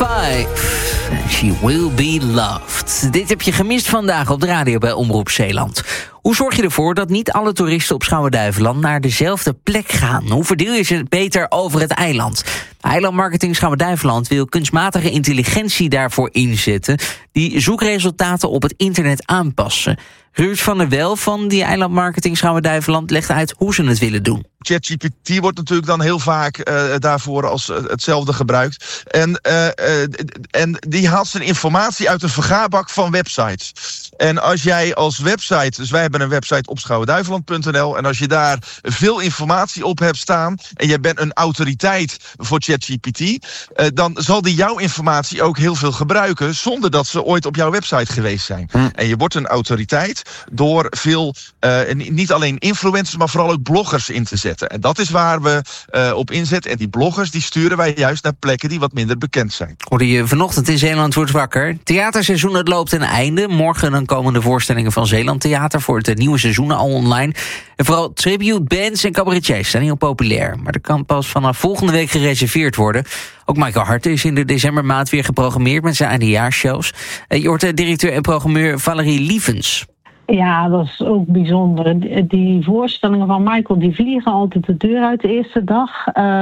5. She will be loved. Dit heb je gemist vandaag op de radio bij Omroep Zeeland. Hoe zorg je ervoor dat niet alle toeristen op Schouwen-Duiveland naar dezelfde plek gaan? Hoe verdeel je ze beter over het eiland? De eilandmarketing Schouwen-Duiveland wil kunstmatige intelligentie daarvoor inzetten, die zoekresultaten op het internet aanpassen. Ruud van der Wel van die eilandmarketing Schouwen-Duiveland legt uit hoe ze het willen doen. ChatGPT wordt natuurlijk dan heel vaak daarvoor als hetzelfde gebruikt. En die haalt zijn informatie uit een vergaarbak van websites. En als jij als website, dus wij hebben een website op schouwenduiveland.nl, en als je daar veel informatie op hebt staan en jij bent een autoriteit voor ChatGPT, dan zal die jouw informatie ook heel veel gebruiken zonder dat ze ooit op jouw website geweest zijn. En je wordt een autoriteit door veel, niet alleen influencers, maar vooral ook bloggers in te zetten. En dat is waar we op inzetten. En die bloggers die sturen wij juist naar plekken die wat minder bekend zijn. Hoorde je vanochtend in Zeeland wordt wakker. Theaterseizoen het loopt ten einde. Morgen dan komen de voorstellingen van Zeeland Theater voor het nieuwe seizoen al online. En vooral tribute bands en cabaretiers zijn heel populair. Maar er kan pas vanaf volgende week gereserveerd worden. Ook Michael Hart is in de decembermaand weer geprogrammeerd met zijn eindejaarsshows. Je hoort de directeur en programmeur Valerie Lievens. Ja, dat is ook bijzonder. Die voorstellingen van Michael die vliegen altijd de deur uit de eerste dag.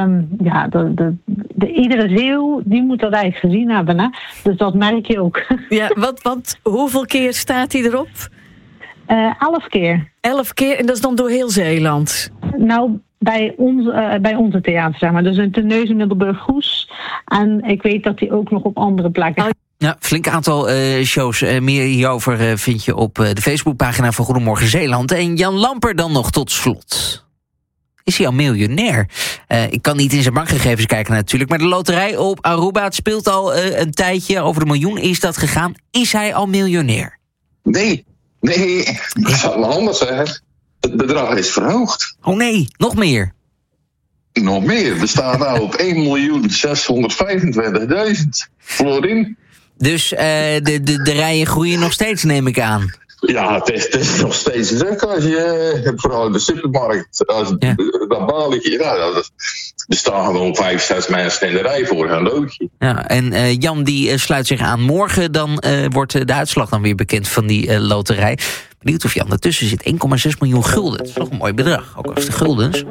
Iedere Zeeuw die moet dat eigenlijk gezien hebben. Hè? Dus dat merk je ook. Ja, hoeveel keer staat hij erop? 11 keer. 11 keer en dat is dan door heel Zeeland? Nou, bij onze theater, zeg maar. Dus in Terneuzen, Middelburg-Goes. En ik weet dat hij ook nog op andere plekken... Ja, flink aantal shows. Meer hierover vind je op de Facebookpagina van Goedemorgen Zeeland. En Jan Lamper dan nog tot slot. Is hij al miljonair? Ik kan niet in zijn bankgegevens kijken natuurlijk. Maar de loterij op Aruba, het speelt al een tijdje. Over de miljoen is dat gegaan. Is hij al miljonair? Nee. Dat zou wel anders zeggen. Het bedrag is verhoogd. Oh nee, nog meer. Nog meer. We staan nou op 1.625.000 florin. Dus de rijen groeien nog steeds, neem ik aan. Ja, het is nog steeds druk als je, vooral in de supermarkt, dat baletje, er staan gewoon 5, 6 mensen in de rij voor een loodje. Ja, en Jan die sluit zich aan. Morgen dan wordt de uitslag dan weer bekend van die loterij. Benieuwd of Jan ertussen zit. 1,6 miljoen gulden. Dat is toch een mooi bedrag. Ook als de guldens.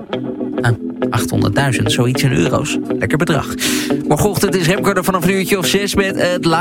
800.000, zoiets in euro's. Lekker bedrag. Morgenochtend is Remco er vanaf een uurtje of 6 met het